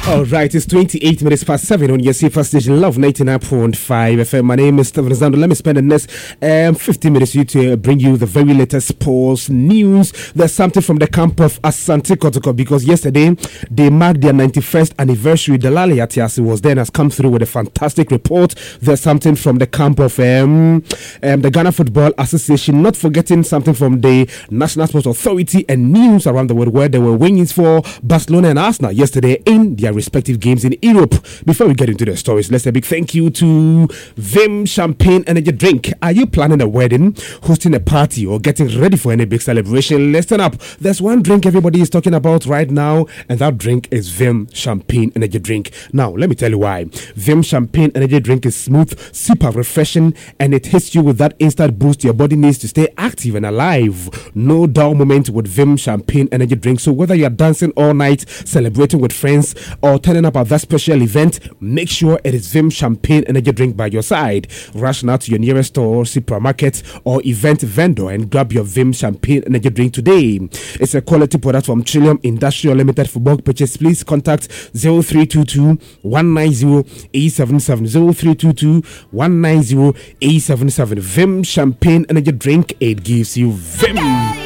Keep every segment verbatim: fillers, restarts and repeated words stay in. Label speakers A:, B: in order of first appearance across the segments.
A: All right, it's twenty-eight minutes past seven on your safer station, Love ninety-nine point five F M. My name is Stephen Zando. Let me spend the next um, fifteen minutes with you to bring you the very latest sports news. There's something from the camp of Asante Kotoko because yesterday they marked their ninety-first anniversary. Delali Atiasi was there and has come through with a fantastic report. There's something from the camp of um, um, the Ghana Football Association, not forgetting something from the National Sports Authority and news around the world where there were winnings for Barcelona and Arsenal yesterday in their respective games in Europe. Before we get into the stories, let's say a big thank you to Vim Champagne Energy Drink. Are you planning a wedding, hosting a party, or getting ready for any big celebration? Listen up. There's one drink everybody is talking about right now, and that drink is Vim Champagne Energy Drink. Now, let me tell you why. Vim Champagne Energy Drink is smooth, super refreshing, and it hits you with that instant boost your body needs to stay active and alive. No dull moment with Vim Champagne Energy Drink. So whether you're dancing all night, celebrating with friends, or turning up at that special event, make sure it is Vim Champagne Energy Drink by your side. Rush now to your nearest store, supermarket, or event vendor and grab your Vim Champagne Energy Drink today. It's a quality product from Trillium Industrial Limited. For bulk purchase, please contact zero three two two, one nine zero, eight seven seven, zero three two two, one nine zero, eight seven seven. Vim Champagne Energy Drink, it gives you Vim.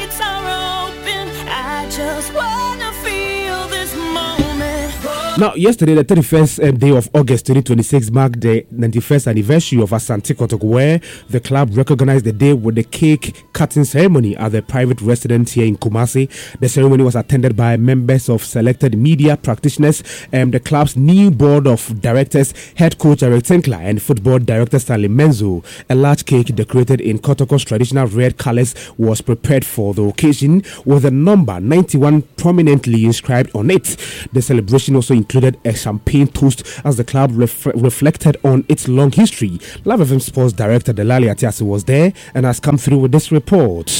A: Now, yesterday, the thirty-first um, day of August twenty twenty-six marked the ninety-first anniversary of Asante Kotoko, where the club recognized the day with the cake cutting ceremony at the private residence here in Kumasi. The ceremony was attended by members of selected media practitioners, and the club's new board of directors, head coach Eric Tinkler, and football director Stanley Menzo. A large cake decorated in Kotoko's traditional red colors was prepared for the occasion, with the number ninety-one prominently inscribed on it. The celebration also included a champagne toast as the club ref- reflected on its long history. Live F M Sports Director Delali Atiasi was there and has come through with this report.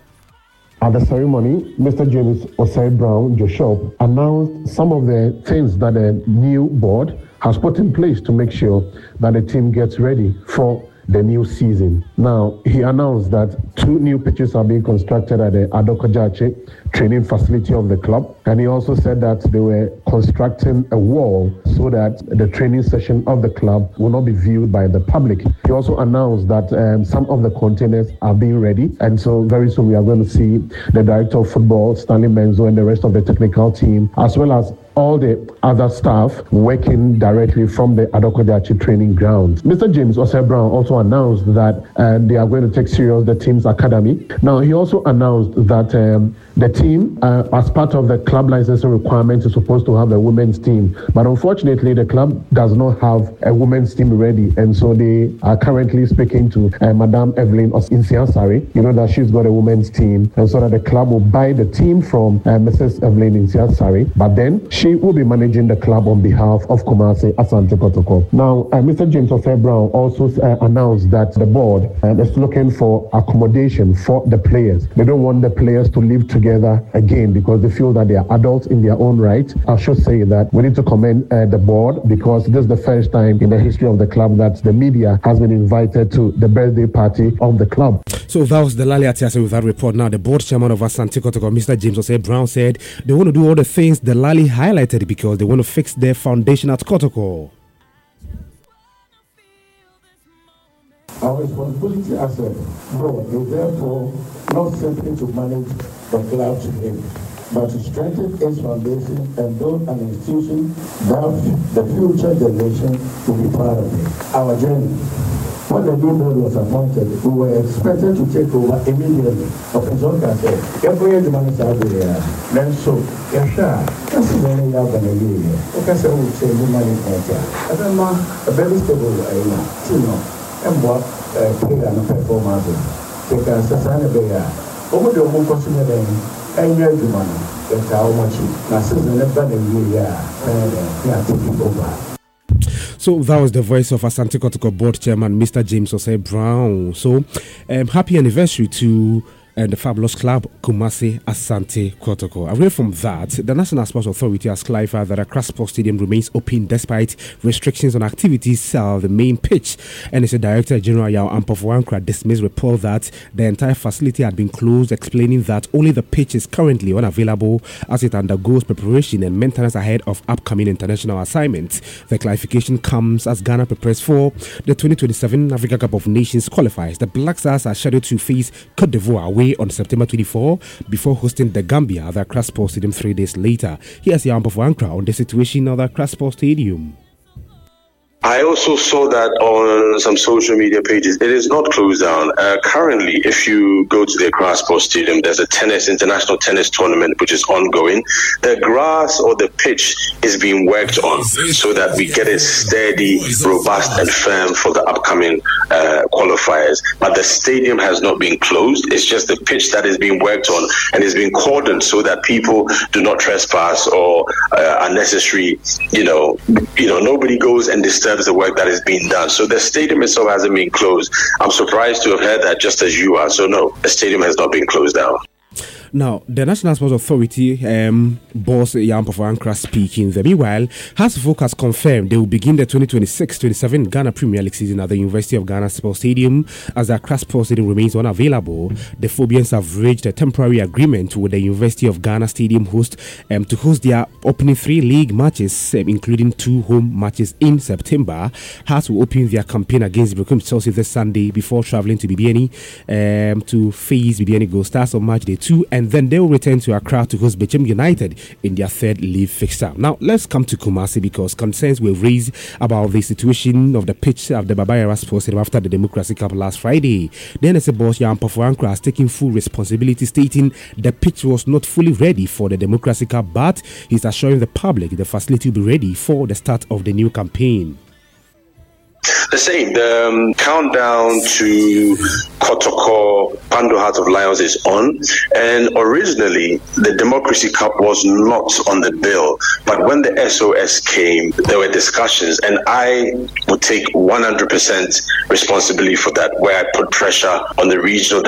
B: At the ceremony, Mister James Osei Brown Joshop announced some of the things that the new board has put in place to make sure that the team gets ready for the new season. Now, he announced that two new pitches are being constructed at the Adokojache training facility of the club, and he also said that they were constructing a wall so that the training session of the club will not be viewed by the public. He also announced that um, some of the containers are being ready, and so very soon we are going to see the director of football, Stanley Menzo, and the rest of the technical team, as well as all the other staff working directly from the Adokojache training ground. Mister James Osei Brown also announced that uh, they are going to take serious the team's academy. Now, he also announced that um, the team, uh, as part of the club licensing requirement, is supposed to have a women's team. But unfortunately, the club does not have a women's team ready. And so they are currently speaking to uh, Madame Evelyn Insiansari, you know, that she's got a women's team. And so that the club will buy the team from uh, Missus Evelyn Insiansari. But then she will be managing the club on behalf of Kumasi Asante Kotoko. Now, uh, Mister James Osei Brown also uh, announced that the board uh, is looking for accommodation for the players. They don't want the players to live together again because they feel that they are adults in their own right. I should say that we need to commend uh, the board because this is the first time in the history of the club that the media has been invited to the birthday party of the club.
A: So that was the Lali Atiasi with that report. Now, the board chairman of Asante Kotoko, Mister James Osei Brown, said they want to do all the things the Lali highlighted because they want to fix their foundation at Kotoko.
C: Our responsibility as a board is therefore not simply to manage the club today, but to strengthen its foundation and build an institution that the future generation will be proud of it. Our journey. When the new board was appointed, we were expected to take over immediately. Professor said, every man is out there. Then so, yes, sir, that's the way you are going to be here. Okay, so we'll say, the money is there. I don't know, a very stable, you know, and what play and performance. Because that's an area. Over the whole consumer, and you're the money. That's how much you. Now, since the never year, we are taking over.
A: So that was the voice of Asante Kotoko board chairman, Mister James Osei Brown. So um, happy anniversary to and the fabulous club Kumasi Asante Kotoko. Away from that, the National Sports Authority has clarified that Accra Sports Stadium remains open despite restrictions on activities of the main pitch. And it's a Director General Yao Ampofo-Ankrah dismissed report that the entire facility had been closed, explaining that only the pitch is currently unavailable as it undergoes preparation and maintenance ahead of upcoming international assignments. The clarification comes as Ghana prepares for the twenty twenty-seven Africa Cup of Nations qualifiers. The Black Stars are scheduled to face Cote d'Ivoire away on September twenty-fourth before hosting the Gambia at the Accra Sports Stadium three days later. Here's Yao Ampofo-Ankrah on the situation of the Accra Sports Stadium.
D: I also saw that on some social media pages. It is not closed down. Uh, currently, if you go to the Accra Sports Stadium, there's a tennis, international tennis tournament which is ongoing. The grass or the pitch is being worked on so that we get it steady, robust and firm for the upcoming uh, qualifiers. But the stadium has not been closed. It's just the pitch that is being worked on and is being cordoned so that people do not trespass or uh, unnecessary, you know, you know, nobody goes and disturbs the work that is being done. So the stadium itself hasn't been closed. I'm surprised to have heard that just as you are. So no, the stadium has not been closed down.
A: Now, the National Sports Authority um, boss Yao Ampofo-Ankrah speaking there. Meanwhile, Hasselhoff has confirmed they will begin the twenty twenty-six twenty-seven Ghana Premier League season at the University of Ghana Sports Stadium as the Accra Sports Stadium remains unavailable. The Phobians have reached a temporary agreement with the University of Ghana Stadium host um, to host their opening three league matches, um, including two home matches in September. Hearts will open their campaign against Brooklyn Chelsea this Sunday before travelling to B B N E um, to face B B N E Gold Stars on match day two. And then they will return to Accra to host Bechem United in their third league fixture. Now, let's come to Kumasi because concerns were raised about the situation of the pitch of the Baba Yara Sports Stadium after the Democracy Cup last Friday. Then, as a boss, Yao Ampofo-Ankrah has taken full responsibility, stating the pitch was not fully ready for the Democracy Cup, but he's assuring the public the facility will be ready for the start of the new campaign.
D: The same, the um, countdown to Kotoko, Pando Heart of Lions is on, and originally the Democracy Cup was not on the bill, but when the S O S came, there were discussions, and I would take one hundred percent responsibility for that, where I put pressure on the regional